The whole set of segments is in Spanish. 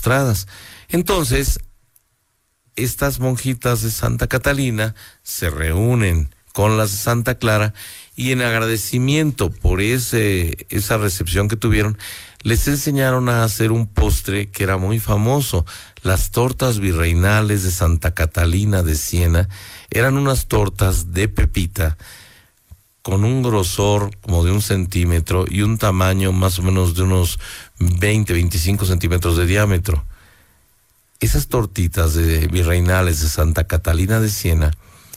postradas. Entonces, estas monjitas de Santa Catalina se reúnen con las de Santa Clara y en agradecimiento por esa recepción que tuvieron, les enseñaron a hacer un postre que era muy famoso. Las tortas virreinales de Santa Catalina de Siena eran unas tortas de pepita con un grosor como de 1 centímetro y un tamaño más o menos de unos 20-25 centímetros de diámetro. Esas tortitas virreinales de Santa Catalina de Siena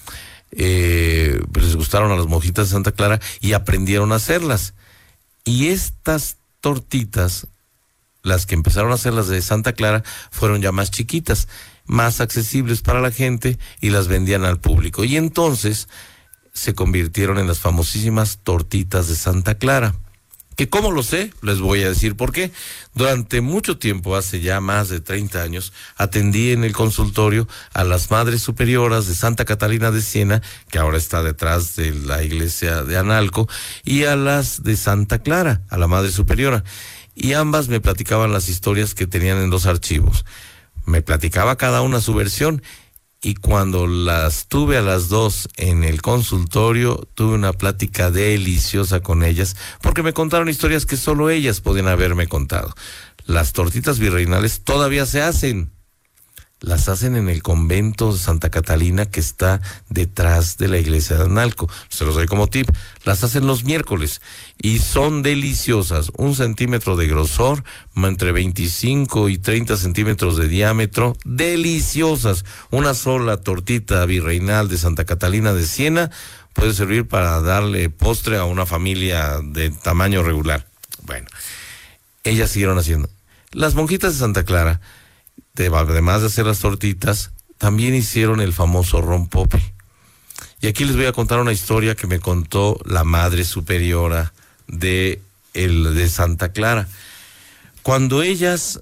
pues les gustaron a las monjitas de Santa Clara y aprendieron a hacerlas. Y estas tortitas, las que empezaron a hacer las de Santa Clara, fueron ya más chiquitas, más accesibles para la gente y las vendían al público. Y entonces se convirtieron en las famosísimas tortitas de Santa Clara. Que ¿cómo lo sé? Les voy a decir por qué. Durante mucho tiempo, hace ya más de 30 años, atendí en el consultorio a las madres superioras de Santa Catalina de Siena, que ahora está detrás de la iglesia de Analco, y a las de Santa Clara, a la madre superiora. Y ambas me platicaban las historias que tenían en los archivos. Me platicaba cada una su versión. Y cuando las tuve a las dos en el consultorio, tuve una plática deliciosa con ellas, porque me contaron historias que solo ellas podían haberme contado. Las tortitas virreinales todavía se hacen. Las hacen en el convento de Santa Catalina, que está detrás de la iglesia de Analco. Se los doy como tip. Las hacen los miércoles y son deliciosas. 1 centímetro de grosor, entre 25 y 30 centímetros de diámetro. Deliciosas. Una sola tortita virreinal de Santa Catalina de Siena puede servir para darle postre a una familia de tamaño regular. Bueno, ellas siguieron haciendo. Las monjitas de Santa Clara, además de hacer las tortitas, también hicieron el famoso rompope. Y aquí les voy a contar una historia que me contó la madre superiora de Santa Clara. Cuando ellas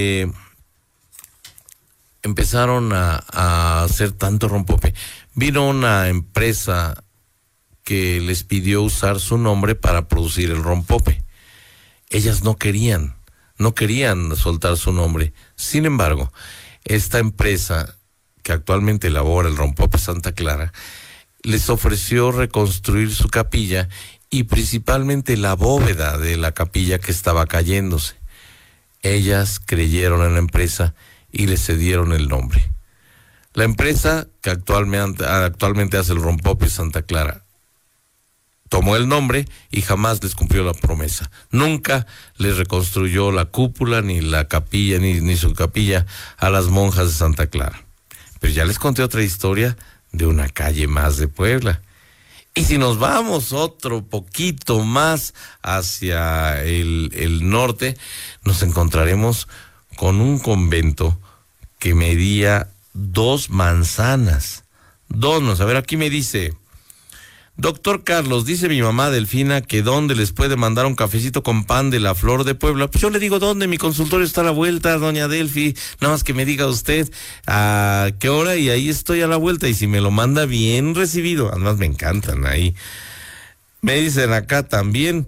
empezaron a hacer tanto rompope, vino una empresa que les pidió usar su nombre para producir el rompope. Ellas no querían soltar su nombre. Sin embargo, esta empresa que actualmente elabora el rompope Santa Clara les ofreció reconstruir su capilla y principalmente la bóveda de la capilla que estaba cayéndose. Ellas creyeron en la empresa y le cedieron el nombre. La empresa que actualmente hace el rompope Santa Clara tomó el nombre y jamás les cumplió la promesa. Nunca les reconstruyó la cúpula, ni la capilla, ni su capilla a las monjas de Santa Clara. Pero ya les conté otra historia de una calle más de Puebla. Y si nos vamos otro poquito más hacia el norte, nos encontraremos con un convento que medía 2 manzanas. 2, a ver, aquí me dice: Doctor Carlos, dice mi mamá Delfina que dónde les puede mandar un cafecito con pan de la Flor de Puebla. Pues yo le digo, ¿dónde? Mi consultorio está a la vuelta, doña Delfi. Nada más que me diga usted a qué hora y ahí estoy a la vuelta. Y si me lo manda bien recibido, además me encantan ahí. Me dicen acá también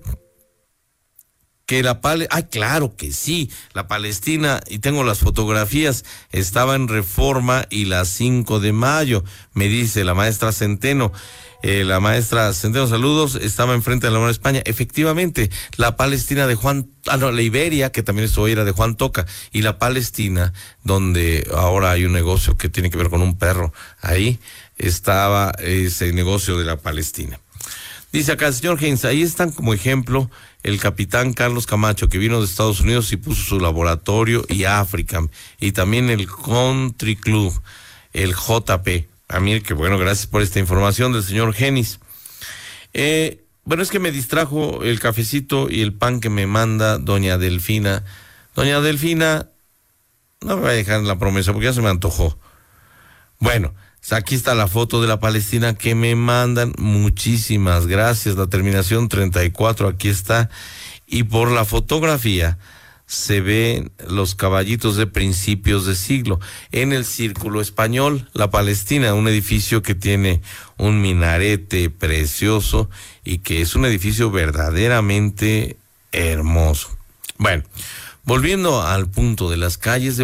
que claro que sí, la Palestina, y tengo las fotografías, estaba en Reforma y la 5 de mayo, me dice la maestra Centeno. La maestra Centeno, saludos, estaba enfrente de la Nueva España. Efectivamente, la Palestina de la Iberia, que también era de Juan Toca, y la Palestina, donde ahora hay un negocio que tiene que ver con un perro, ahí estaba ese negocio de la Palestina. Dice acá el señor Heinz, ahí están como ejemplo el capitán Carlos Camacho, que vino de Estados Unidos y puso su laboratorio, y África, y también el Country Club, el JP. A mí, que bueno, gracias por esta información del señor Genis. Bueno, es que me distrajo el cafecito y el pan que me manda doña Delfina. Doña Delfina, no me va a dejar la promesa porque ya se me antojó. Bueno, aquí está la foto de la Palestina que me mandan. Muchísimas gracias. La terminación 34, aquí está. Y por la fotografía se ven los caballitos de principios de siglo en el Círculo Español, la Palestina, un edificio que tiene un minarete precioso y que es un edificio verdaderamente hermoso. Bueno, volviendo al punto de las calles de